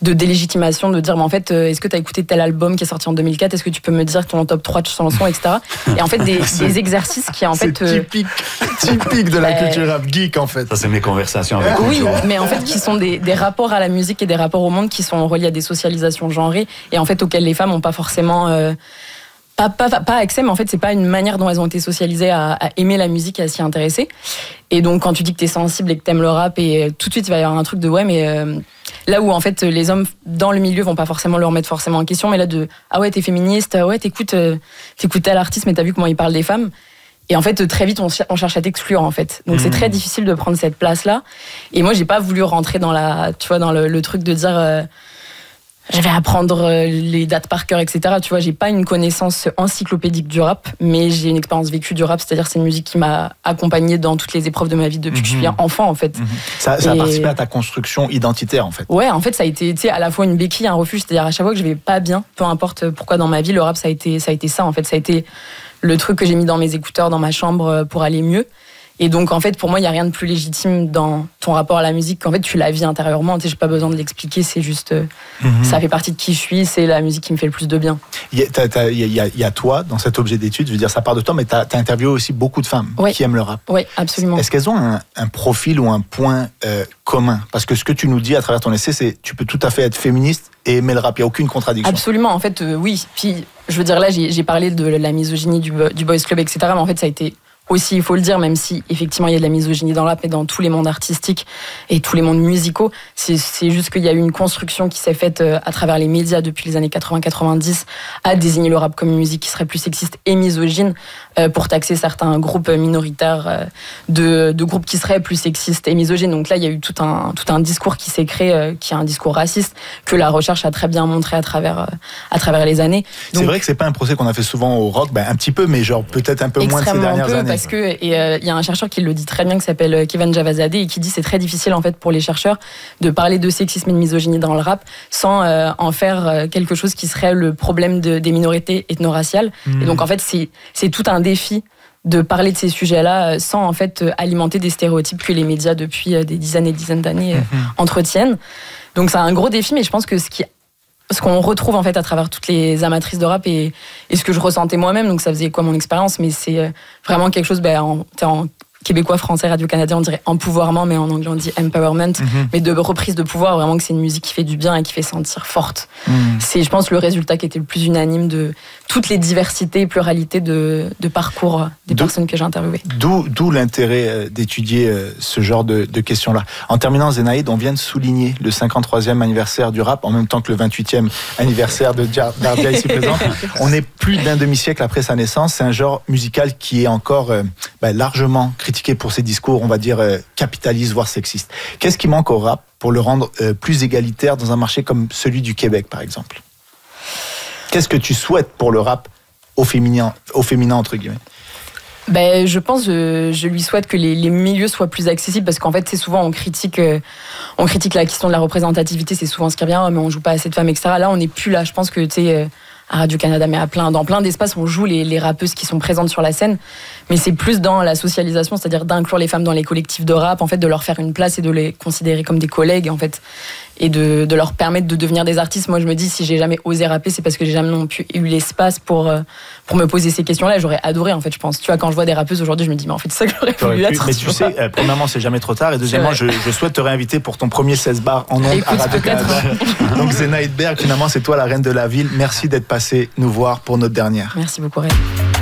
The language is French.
de délégitimation, de dire, mais en fait, est-ce que tu as écouté tel album qui est sorti en 2004, est-ce que tu peux me dire ton top 3 de chansons, etc. Et en fait, des exercices qui, en fait... C'est typique de la culture rap geek, en fait. Ça, c'est mes conversations avec Oui, Joe. mais en fait, qui sont des rapports à la musique et des rapports au monde qui sont reliés à des socialisations genrées, et en fait, auxquelles les femmes n'ont pas forcément... Pas accès, mais en fait, c'est pas une manière dont elles ont été socialisées à aimer la musique et à s'y intéresser. Et donc, quand tu dis que t'es sensible et que t'aimes le rap, et tout de suite, il va y avoir un truc de ouais, mais là où en fait, les hommes dans le milieu vont pas forcément le remettre forcément en question, mais là ah ouais, t'es féministe, ouais, t'écoutes tel artiste, mais t'as vu comment il parle des femmes. Et en fait, très vite, on cherche à t'exclure, en fait. Donc, c'est très difficile de prendre cette place-là. Et moi, j'ai pas voulu rentrer dans le truc de dire. Je vais apprendre les dates par cœur, etc. Tu vois, j'ai pas une connaissance encyclopédique du rap, mais j'ai une expérience vécue du rap, c'est-à-dire c'est une musique qui m'a accompagnée dans toutes les épreuves de ma vie depuis que je suis enfant, en fait. Ça a participé à ta construction identitaire, en fait. Ouais, en fait, ça a été, tu sais, à la fois une béquille, un refuge, c'est-à-dire à chaque fois que je vais pas bien, peu importe pourquoi dans ma vie, le rap, ça a été ça, en fait. Ça a été le truc que j'ai mis dans mes écouteurs, dans ma chambre pour aller mieux. Et donc, en fait, pour moi, il n'y a rien de plus légitime dans ton rapport à la musique qu'en fait, tu la vis intérieurement. Tu sais, j'ai pas besoin de l'expliquer, c'est juste... Ça fait partie de qui je suis, c'est la musique qui me fait le plus de bien. Il y a toi, dans cet objet d'étude, je veux dire, ça part de toi, mais tu as interviewé aussi beaucoup de femmes qui aiment le rap. Oui, absolument. Est-ce qu'elles ont un profil ou un point commun ? Parce que ce que tu nous dis à travers ton essai, c'est tu peux tout à fait être féministe et aimer le rap, il n'y a aucune contradiction. Absolument, en fait, oui. Puis, je veux dire, là, j'ai parlé de la misogynie du boys club, etc., mais en fait, ça a été... aussi, il faut le dire, même si effectivement il y a de la misogynie dans le rap et dans tous les mondes artistiques et tous les mondes musicaux, c'est juste qu'il y a eu une construction qui s'est faite à travers les médias depuis les années 80-90 à désigner le rap comme une musique qui serait plus sexiste et misogyne pour taxer certains groupes minoritaires de groupes qui seraient plus sexistes et misogynes. Donc là, il y a eu tout un discours qui s'est créé, qui est un discours raciste que la recherche a très bien montré à travers les années. Donc, c'est vrai que c'est pas un procès qu'on a fait souvent au rock, un petit peu, mais genre peut-être un peu moins de ces dernières années. Parce que il y a un chercheur qui le dit très bien qui s'appelle Kevin Javazadeh et qui dit c'est très difficile en fait pour les chercheurs de parler de sexisme et de misogynie dans le rap sans en faire quelque chose qui serait le problème des minorités ethno-raciales. Et donc en fait c'est tout un défi de parler de ces sujets-là sans en fait alimenter des stéréotypes que les médias depuis des dizaines et dizaines d'années entretiennent. Donc c'est un gros défi, mais je pense que ce qu'on retrouve en fait à travers toutes les amatrices de rap et ce que je ressentais moi-même, donc ça faisait quoi mon expérience, mais c'est vraiment quelque chose, en québécois, français, radio-canadien, on dirait empouvoirment, mais en anglais on dit empowerment, mais de reprise de pouvoir, vraiment que c'est une musique qui fait du bien et qui fait sentir forte. C'est, je pense, le résultat qui était le plus unanime de toutes les diversités et pluralités de parcours des personnes que j'ai interviewées. D'où l'intérêt d'étudier ce genre de questions-là. En terminant, Zénaïde, on vient de souligner le 53e anniversaire du rap, en même temps que le 28e anniversaire de Dardia ici présent. On est plus d'un demi-siècle après sa naissance. C'est un genre musical qui est encore largement critiqué pour ses discours, on va dire, capitalistes, voire sexistes. Qu'est-ce qui manque au rap pour le rendre plus égalitaire dans un marché comme celui du Québec, par exemple ? Qu'est-ce que tu souhaites pour le rap au féminin entre guillemets ? Je pense, je lui souhaite que les milieux soient plus accessibles parce qu'en fait, c'est souvent on critique la question de la représentativité, c'est souvent ce qui revient, mais on joue pas assez de femmes, etc. Là, on n'est plus là. Je pense que tu sais, à Radio-Canada, mais dans plein d'espaces, on joue les rappeuses qui sont présentes sur la scène, mais c'est plus dans la socialisation, c'est-à-dire d'inclure les femmes dans les collectifs de rap, en fait, de leur faire une place et de les considérer comme des collègues, en fait, et de leur permettre de devenir des artistes. Moi, je me dis, si j'ai jamais osé rapper, c'est parce que j'ai jamais non plus eu l'espace pour me poser ces questions-là. J'aurais adoré, en fait, je pense. Tu vois, quand je vois des rappeuses aujourd'hui, je me dis, mais en fait, c'est ça que j'aurais voulu être. Mais tu sais, premièrement, c'est jamais trop tard, et deuxièmement, je souhaite te réinviter pour ton premier 16 bars en ondes à Radio-Canada. Donc, Zénaïde Berg, finalement, c'est toi la reine de la ville. Merci d'être passée nous voir pour notre dernière. Merci beaucoup, Ray.